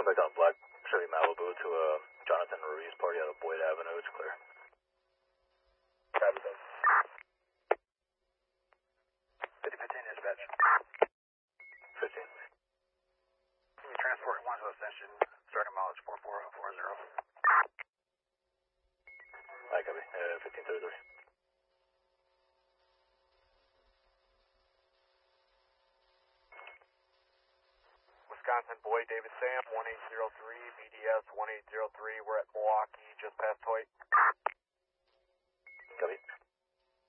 Back on Black Chevy Malibu to Jonathan Ruiz party out of Boyd Avenue. It's clear. Copy that. 5015 dispatch. 15. Transport 1 to the station, starting mileage 44040. I copy. 1533. Wisconsin Boyd David Sam 1803, BDS 1803. We're at Milwaukee, just past Hoyt.